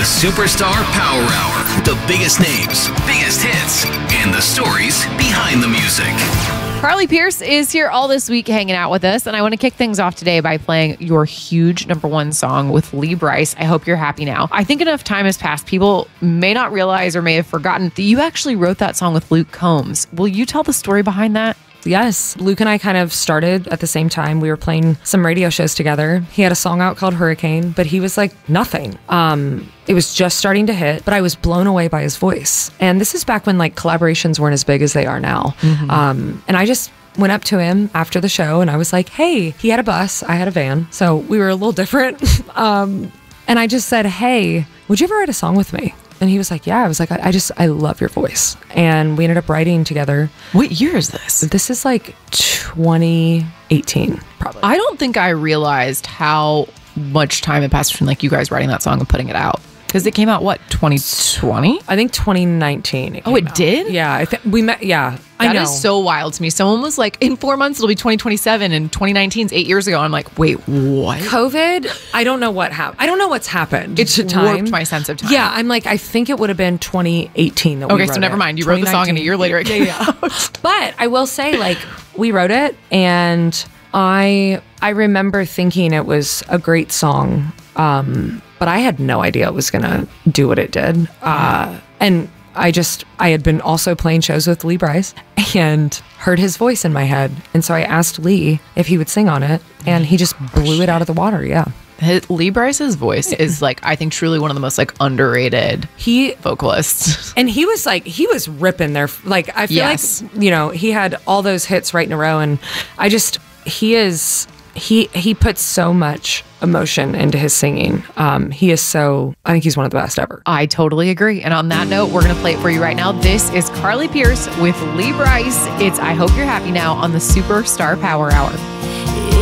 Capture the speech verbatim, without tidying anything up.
Superstar Power Hour. The biggest names, biggest hits, and the stories behind the music. Carly Pearce is here all this week hanging out with us, and I want to kick things off today by playing your huge number one song with Lee Brice, I Hope You're Happy Now. I think enough time has passed. People may not realize or may have forgotten that you actually wrote that song with Luke Combs. Will you tell the story behind that? Yes. Luke and I kind of started at the same time. We were playing some radio shows together. He had a song out called Hurricane, but he was like nothing. Um, it was just starting to hit, but I was blown away by his voice. And this is back when like collaborations weren't as big as they are now. Mm-hmm. Um, and I just went up to him after the show and I was like, hey, he had a bus, I had a van. So we were a little different. um, and I just said, hey, would you ever write a song with me? And he was like, yeah. I was like, I, I just, I love your voice. And we ended up writing together. What year is this? This is like twenty eighteen, probably. I don't think I realized how much time had passed between like you guys writing that song and putting it out. Because it came out, what, twenty twenty? I think twenty nineteen. It oh, it out. did? Yeah. I think we met. Yeah. That I know. is so wild to me. Someone was like, in four months, it'll be twenty twenty-seven, and twenty nineteen is eight years ago. I'm like, wait, what? COVID, I don't know what happened. I don't know what's happened. It's warped my sense of time. Yeah, I'm like, I think it would have been twenty eighteen that we Okay, wrote so never it. mind. You wrote the song and a year later it came yeah, yeah. out. But I will say, like, we wrote it, and I I remember thinking it was a great song, um, but I had no idea it was going to do what it did. Uh, and I just, I had been also playing shows with Lee Brice and heard his voice in my head. And so I asked Lee if he would sing on it, and he just blew it out of the water. Yeah. His, Lee Brice's voice is like, I think truly one of the most like underrated he vocalists. And he was like, he was ripping there. Like, I feel yes. like, you know, he had all those hits right in a row. And I just, he is, he, he puts so much emotion into his singing. Um, he is so, I think he's one of the best ever. I totally agree. And on that note, we're going to play it for you right now. This is Carly Pearce with Lee Brice. It's I Hope You're Happy Now on the Superstar Power Hour.